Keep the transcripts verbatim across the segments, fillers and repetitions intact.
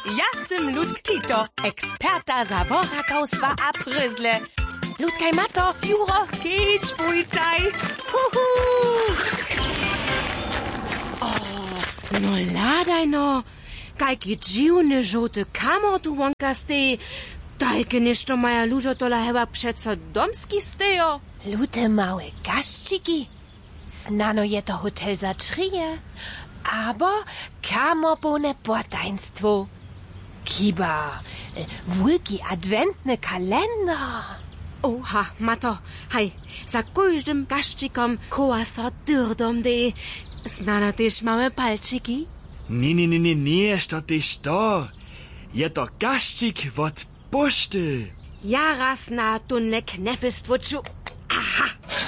Ja sam Ludk Kito, eksperta za borakowstwa a pryzle. Ludkaj Mato, Juro, pięć bójtaj. Huhu! O, no ladaj no. Kajki dziwny żółty kamor tu wonka stej. Tajke ništo maja lużo tola heba przeco domski stejo. Lute małe gaszczyki. Znano je to hotel za trije. Abo kamobone potaństwo. Kiba, wielki adwentny kalender. Oha, Mato, hej, za każdym gaszczykom koła so dyrdom de. Znano też małe palczyki? Nie, nie, nie, nie, nie, što tyś to. Je to gaszczyk od pošty. Ja raz na tunne knefestwo czu... Aha!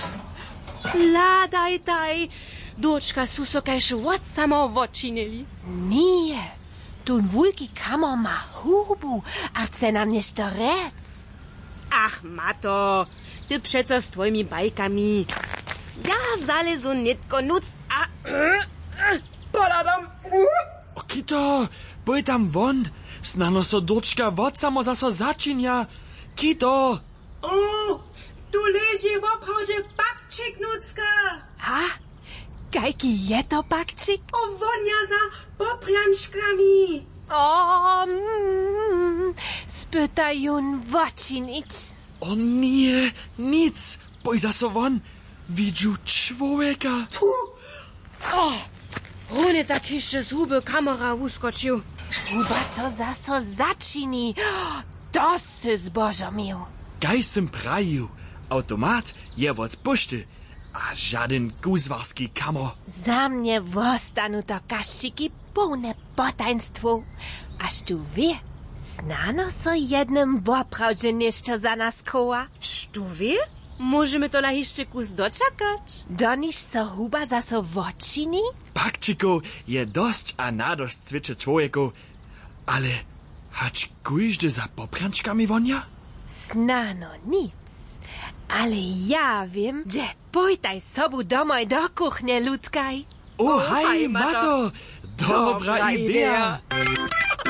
Ladaj taj! Doczka susokajszy od samo wočinili. Nie, tun wielki kamor ma hubu, a chce nam nešto rec. Ach, Mato, ty przeco z twoimi bajkami. Ja zalezu nitko nuc, a... Poladam! O, Kito, boj tam won. Znano so dočka od samo zaso začinia. Kito! O, tu leży w obchodzie bakczyk nucka. Ha? Kajki je to bakczyk? O, wonia za poprianczkami. O, mm, spytajun wočinic. O nie, nic. Boj zaso won. Widzu człowieka. O, Rune tak jeszcze z huby kamera uskoczył. Huba so zaso začini. To sy zbožomil. Kaj sem praju. Automat je od pošty. A žaden guzvarski kamor. Za mnie wostanu to gaszczyki pełne potaństwo. Aż tu wie, znano so jednym woprawdzie ništo za nas koła. Što wie? Możemy to jeszcze kus doczekać. Doniż so huba zaso wočini? Bakčiko je dość a nadość cviče człowieku. Ale hać kujždy za poprančkami wonia? Znano nic. Ale ja wiem, że pojtaj sobu domoj do kuchnie ludzkaj. O, O, hej, hej, Mato. Mato! Dobra, Dobra idea. idea.